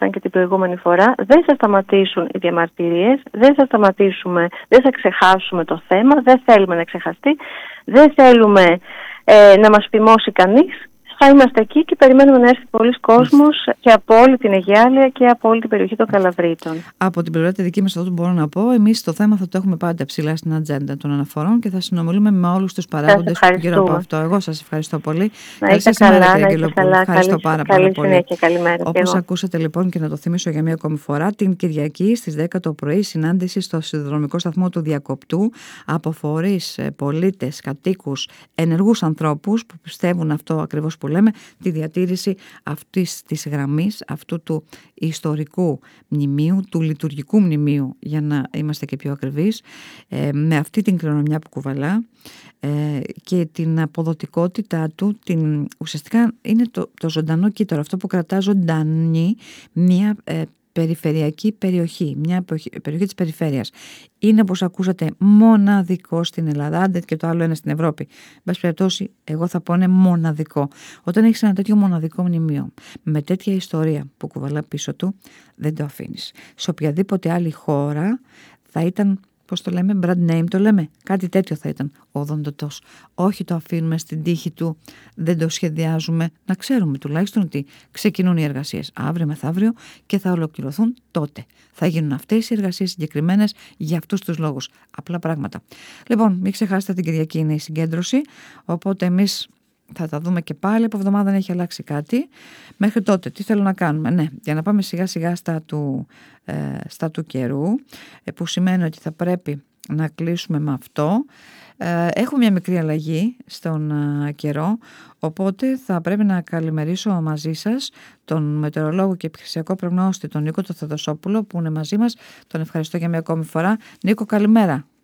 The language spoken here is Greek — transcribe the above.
ήμασταν και την προηγούμενη φορά. Δεν θα σταματήσουν οι διαμαρτυρίες, δεν θα ξεχάσουμε το θέμα, δεν θέλουμε να ξεχαστεί, δεν θέλουμε να μας φημώσει κανείς. Θα είμαστε εκεί και περιμένουμε να έρθει πολλοί κόσμος και από όλη την Αιγιάλεια και από όλη την περιοχή των Καλαβρίτων. Από την πλευρά τη δική μας, αυτό που μπορώ να πω, εμείς το θέμα θα το έχουμε πάντα ψηλά στην ατζέντα των αναφορών και θα συνομιλούμε με όλους τους παράγοντες γύρω από αυτό. Εγώ σας ευχαριστώ πολύ. Να είστε καλά, κύριε Αγγελοπούλου. Ευχαριστώ πάρα πολύ. Συνέχεια, καλημέρα. Όπως ακούσατε λοιπόν, και να το θυμίσω για μία ακόμη φορά, την Κυριακή στις 10 το πρωί συνάντηση στο σιδηροδρομικό σταθμό του Διακοπτού από φορείς, πολίτες, κατοίκους, ενεργούς ανθρώπους που πιστεύουν αυτό ακριβώς που λέμε, τη διατήρηση αυτής της γραμμής, αυτού του ιστορικού μνημείου, του λειτουργικού μνημείου, για να είμαστε και πιο ακριβείς, με αυτή την κληρονομιά που κουβαλά και την αποδοτικότητά του. Ουσιαστικά είναι το ζωντανό κύτταρο, αυτό που κρατά ζωντανή μια περιφερειακή περιοχή, μια περιοχή της περιφέρειας. Είναι, όπως ακούσατε, μοναδικό στην Ελλάδα, άντε και το άλλο είναι στην Ευρώπη. Μπας περιπτώσει, εγώ θα πω είναι μοναδικό. Όταν έχεις ένα τέτοιο μοναδικό μνημείο, με τέτοια ιστορία που κουβαλά πίσω του, δεν το αφήνεις. Σε οποιαδήποτε άλλη χώρα θα ήταν, πώς το λέμε, brand name το λέμε, κάτι τέτοιο θα ήταν ο Οδοντοτός. Όχι το αφήνουμε στην τύχη του, δεν το σχεδιάζουμε, να ξέρουμε τουλάχιστον ότι ξεκινούν οι εργασίες αύριο μεθαύριο και θα ολοκληρωθούν τότε. Θα γίνουν αυτές οι εργασίες συγκεκριμένες για αυτούς τους λόγους. Απλά πράγματα. Λοιπόν, μην ξεχάσετε, την Κυριακή είναι η συγκέντρωση, οπότε εμείς θα τα δούμε και πάλι. Από εβδομάδα δεν έχει αλλάξει κάτι. Μέχρι τότε τι θέλω να κάνουμε? Ναι, για να πάμε σιγά σιγά στα του καιρού, που σημαίνει ότι θα πρέπει να κλείσουμε με αυτό. Έχουμε μια μικρή αλλαγή στον καιρό, οπότε θα πρέπει να καλημερίσω μαζί σας τον μετεωρολόγο και επιχειρησιακό προγνώστη, τον Νίκο τον Θεοδοσόπουλο, που είναι μαζί μας. Τον ευχαριστώ για μια ακόμη φορά. Νίκο, καλημέρα.